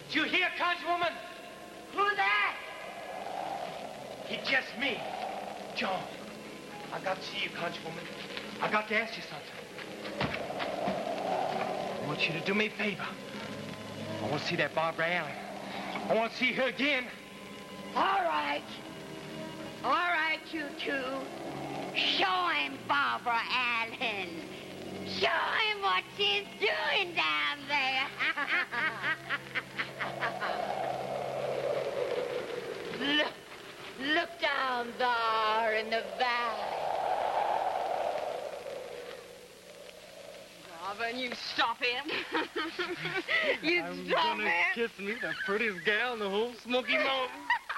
Did you hear, Conjurwoman? Who's that? It's just me, John. I got to see you, Conjurwoman. I got to ask you something. I want you to do me a favor. I want to see that Barbara Allen. I want to see her again. All right. All right, you two. Show him Barbara Allen. Show him what she's doing down there. Look down there in the valley. Robin, you stop him. You stop him. Kiss me, the prettiest gal in the whole Smoky Mountains.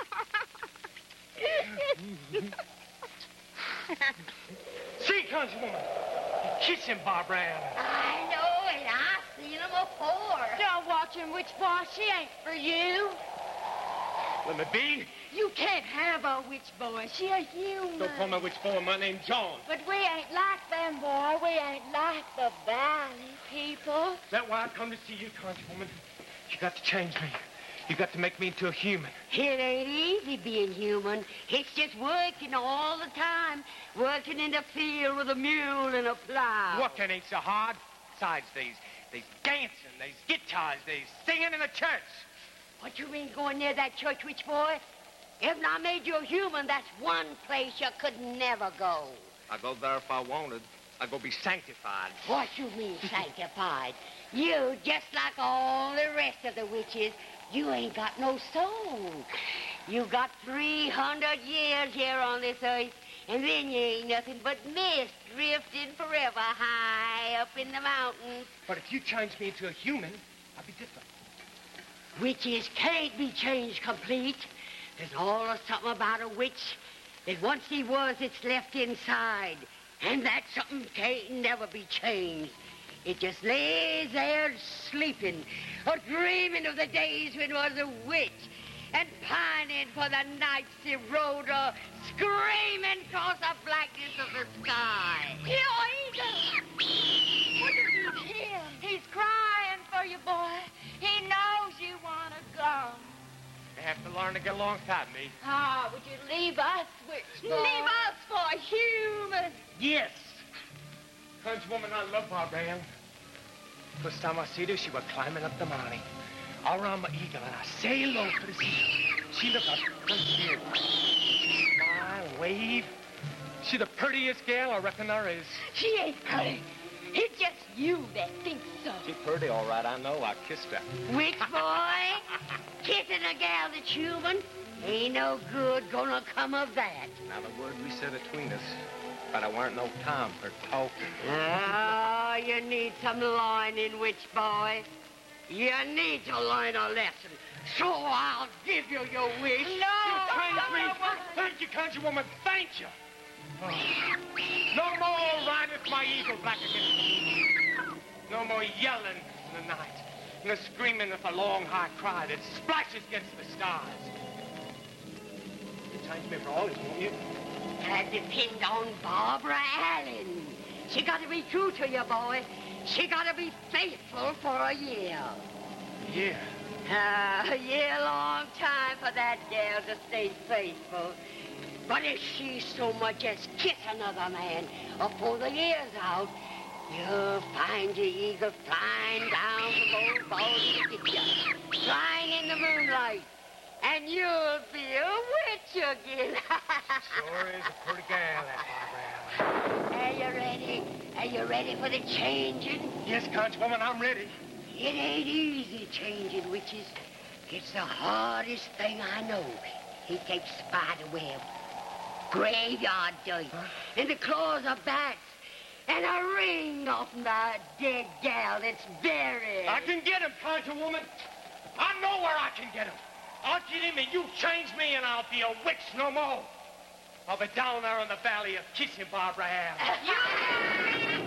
See, Conjurwoman, you're kissing Barbara Allen. I know it. I've seen him before. Don't watch him, witch boy. She ain't for you. Let me be. You can't have a witch boy. She a human. Don't call my witch boy. My name's John. But we ain't like them, boy. We ain't like the valley people. That's why I come to see you, Conjurwoman. You got to change me. You got to make me into a human. It ain't easy being human. It's just working all the time. Working in the field with a mule and a plow. Working ain't so hard. Besides, they's dancing, there's guitars, there's singing in the church. What you mean going near that church, witch boy? If I made you a human, that's one place you could never go. I go there if I wanted. I go be sanctified. What you mean sanctified? You, just like all the rest of the witches, you ain't got no soul. You got 300 years here on this earth, and then you ain't nothing but mist drifting forever high up in the mountains. But if you change me into a human, I'll be different. Witches can't be changed complete. There's always something about a witch that once he was, it's left inside. And that something can't never be changed. It just lays there sleeping, or dreaming of the days when it was a witch, and pining for the nights he rode, or screaming across the blackness of the sky. Here, Eagle! What did you hear? He's crying for you, boy. He knows you want to go. You have to learn to get alongside me. Ah, would you leave us, witch boy? Leave us for human. Yes. Conjurwoman, I love Barbara Allen. First time I see her, she was climbing up the mountain. I run my eagle and I say hello to the sea. She looked up from here. She smile and wave. She the prettiest gal I reckon there is. She ain't pretty. It's just you that thinks so. She's pretty, all right, I know. I kissed her. Witch boy, kissing a gal that's human, ain't no good gonna come of that. Now, the word we said between us, but I weren't no time for talking. Oh, you need some learning, witch boy. You need to learn a lesson. So I'll give you your wish. No! Thank me. Thank you, Conjurwoman. Thank you. Oh. No more rideth my eagle back against the moon. No more yelling in the night. No screaming with a long, high cry that splashes against the stars. You change me for always, won't you? That depends on Barbara Allen. She got to be true to you, boy. She got to be faithful for a year. Yeah. A year long time for that gal to stay faithful. But if she so much as kiss another man before the year's out, you'll find your eagle flying down from old balls to get you, flying in the moonlight, and you'll be a witch again. Sure is a pretty gal, that Barbara Allen. Are you ready? Are you ready for the changing? Yes, Conjurwoman, I'm ready. It ain't easy changing witches. It's the hardest thing I know. He takes spider web, graveyard dirt, and the claws of bats, and a ring off the dead gal that's buried. I can get him, Conjurwoman. I know where I can get him. I'll get him and you change me and I'll be a witch no more. I'll be down there in the valley of kissing Barbara Allen.